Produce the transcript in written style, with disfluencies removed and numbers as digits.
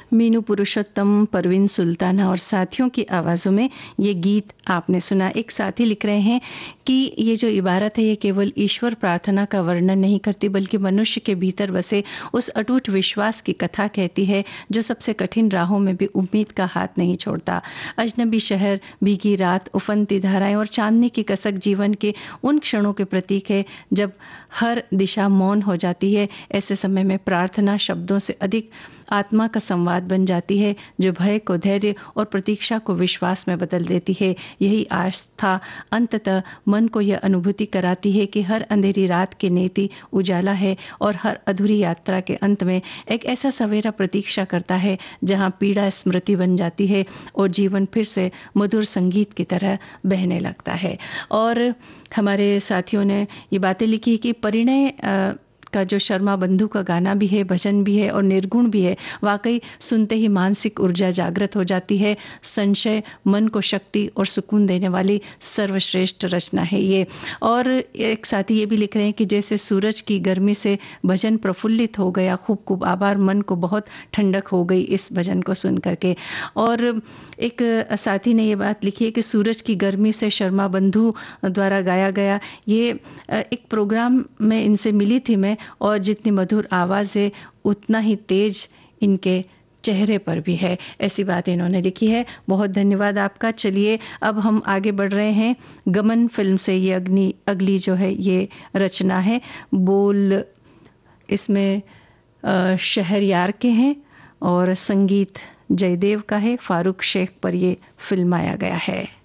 मीनू पुरुषोत्तम, परवीन सुल्ताना और साथियों की आवाज़ों में ये गीत आपने सुना। एक साथी लिख रहे हैं कि ये जो इबारत है ये केवल ईश्वर प्रार्थना का वर्णन नहीं करती बल्कि मनुष्य के भीतर बसे उस अटूट विश्वास की कथा कहती है जो सबसे कठिन राहों में भी उम्मीद का हाथ नहीं छोड़ता। अजनबी शहर, भीगी रात, उफनती धाराएं और चांदनी की कसक जीवन के उन क्षणों के प्रतीक है जब हर दिशा मौन हो जाती है। ऐसे समय में प्रार्थना शब्दों से अधिक आत्मा का संवाद बन जाती है जो भय को धैर्य और प्रतीक्षा को विश्वास में बदल देती है। यही आस्था अंततः मन को यह अनुभूति कराती है कि हर अंधेरी रात की नीति उजाला है और हर अधूरी यात्रा के अंत में एक ऐसा सवेरा प्रतीक्षा करता है जहां पीड़ा स्मृति बन जाती है और जीवन फिर से मधुर संगीत की तरह बहने लगता है। और हमारे साथियों ने ये बातें लिखी कि परिणय का जो शर्मा बंधु का गाना भी है, भजन भी है और निर्गुण भी है, वाकई सुनते ही मानसिक ऊर्जा जागृत हो जाती है। संशय मन को शक्ति और सुकून देने वाली सर्वश्रेष्ठ रचना है ये। और एक साथी ये भी लिख रहे हैं कि जैसे सूरज की गर्मी से भजन प्रफुल्लित हो गया, खूब खूब आभार, मन को बहुत ठंडक हो गई इस भजन को सुन करके। और एक साथी ने ये बात लिखी है कि सूरज की गर्मी से शर्मा बंधु द्वारा गाया गया ये एक प्रोग्राम में इनसे मिली थी मैं, और जितनी मधुर आवाज़ है उतना ही तेज इनके चेहरे पर भी है। ऐसी बात इन्होंने लिखी है। बहुत धन्यवाद आपका। चलिए अब हम आगे बढ़ रहे हैं। गमन फिल्म से ये अगली जो है ये रचना है। बोल इसमें शहरयार के हैं और संगीत जयदेव का है। फारूक शेख पर ये फिल्माया गया है।